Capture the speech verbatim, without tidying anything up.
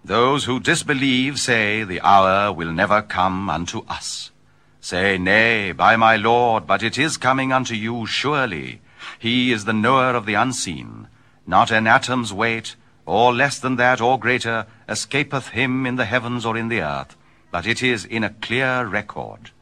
Those who disbelieve say, the hour will never come unto us. Say, nay, by my Lord, but it is coming unto you surely. He is the knower of the unseen. Not an atom's weight, or less than that, or greater, escapeth him in the heavens or in the earth, but it is in a clear record.